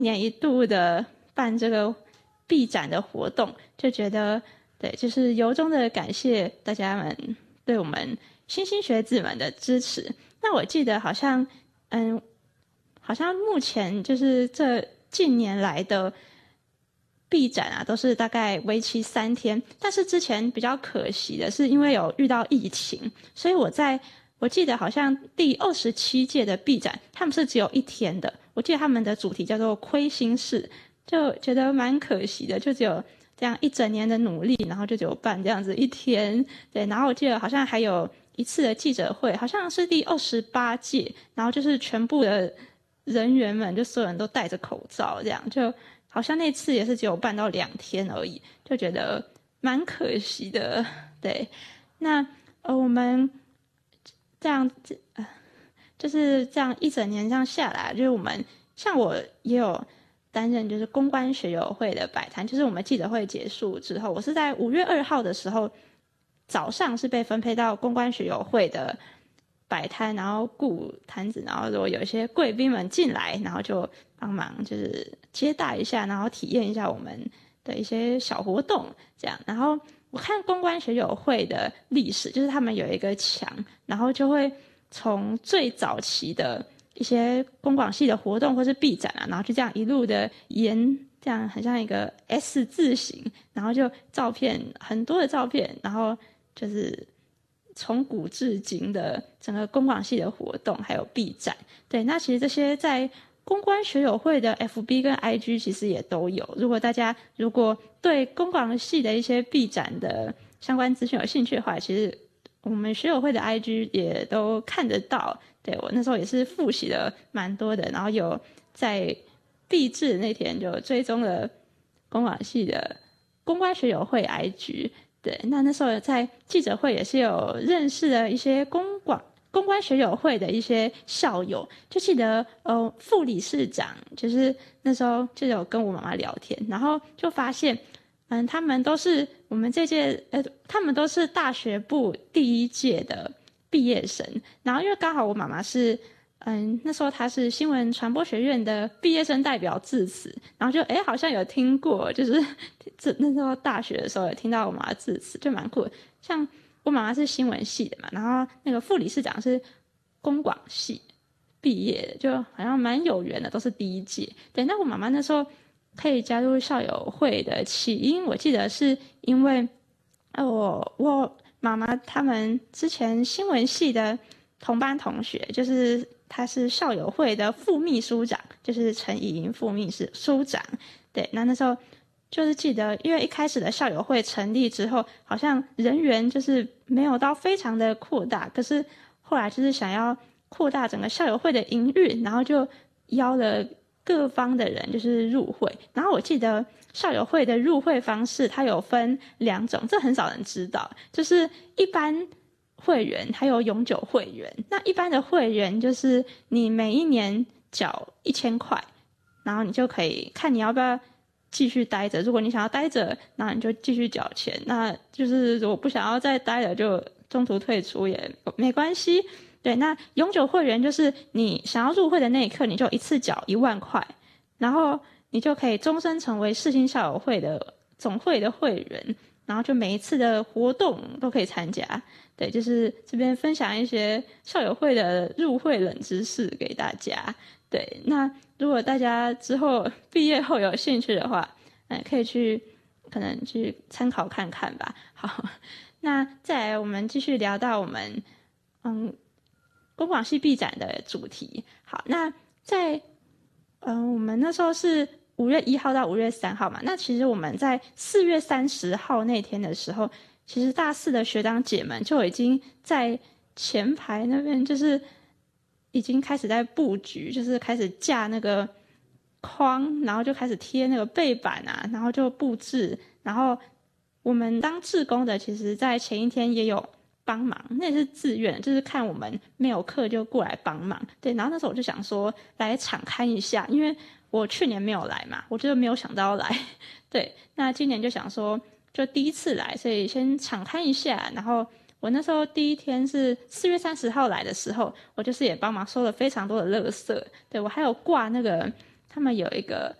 年一度的办这个毕展的活动，就觉得对，就是由衷的感谢大家们对我们莘莘学子们的支持。那我记得好像目前就是这近年来的毕展啊，都是大概为期3天，但是之前比较可惜的是，因为有遇到疫情，所以我记得好像第27届的毕展，他们是只有1天的。我记得他们的主题叫做窥心事，就觉得蛮可惜的，就只有这样1整年的努力，然后就只有办这样子1天。对，然后我记得好像还有一次的记者会，好像是第28届，然后就是全部的人员们，就所有人都戴着口罩，这样就好像那次也是只有办到2天而已，就觉得蛮可惜的。对，那我们这样子就是这样1整年这样下来，就是我们像我也有担任就是公关学友会的摆摊，就是我们记者会结束之后，我是在5月2号的时候早上是被分配到公关学友会的摆摊，然后顾摊子，然后如果有一些贵宾们进来，然后就帮忙就是接待一下，然后体验一下我们的一些小活动这样。然后我看公关学友会的历史，就是他们有一个墙，然后就会从最早期的一些公广系的活动或是毕展啊，然后就这样一路的沿，这样很像一个 S 字形，然后就照片很多的照片，然后就是从古至今的整个公广系的活动还有毕展。对，那其实这些在公关学友会的 FB 跟 IG 其实也都有，如果大家对公广系的一些毕展的相关资讯有兴趣的话，其实我们学友会的 IG 也都看得到。对，我那时候也是复习了蛮多的，然后有在毕制那天就追踪了公广系的公关学友会 IG。对，那时候在记者会也是有认识了一些公关学友会的一些校友，就记得副理事长，就是那时候就有跟我妈妈聊天，然后就发现他们都是我们这届他们都是大学部第1届的毕业生。然后因为刚好我妈妈是那时候她是新闻传播学院的毕业生代表致辞，然后就好像有听过，就是那时候大学的时候有听到我妈妈致辞，就蛮酷的。像我妈妈是新闻系的嘛，然后那个副理事长是公广系毕业的，就好像蛮有缘的，都是第1届。对，那我妈妈那时候可以加入校友会的起因，我记得是因为我妈妈他们之前新闻系的同班同学，就是他是校友会的副秘书长，就是陈以莹副秘书长。对，那时候就是记得，因为一开始的校友会成立之后，好像人员就是没有到非常的扩大，可是后来就是想要扩大整个校友会的营运，然后就邀了各方的人就是入会。然后我记得校友会的入会方式它有分2种，这很少人知道，就是一般会员还有永久会员。那一般的会员就是你每1年缴1000块，然后你就可以看你要不要继续待着，如果你想要待着，那你就继续缴钱，那就是如果不想要再待了就中途退出也没关系。对，那永久会员就是你想要入会的那一刻，你就一次缴1万块，然后你就可以终身成为世新校友会的总会的会员，然后就每一次的活动都可以参加。对，就是这边分享一些校友会的入会冷知识给大家。对，那如果大家之后毕业后有兴趣的话，可以可能去参考看看吧。好，那再来我们继续聊到我们公广系毕展的主题。好，那在我们那时候是5月1号到5月3号嘛，那其实我们在4月30号那天的时候，其实大4的学长姐们就已经在前排那边就是已经开始在布局，就是开始架那个框，然后就开始贴那个背板啊，然后就布置。然后我们当志工的其实在前一天也有帮忙，那也是自愿，就是看我们没有课就过来帮忙。对，然后那时候我就想说来场勘一下，因为我去年没有来嘛，我就没有想到要来。对，那今年就想说就第1次来，所以先场勘一下。然后我那时候第1天是4月30号来的时候，我就是也帮忙收了非常多的垃圾。对，我还有挂那个他们有一个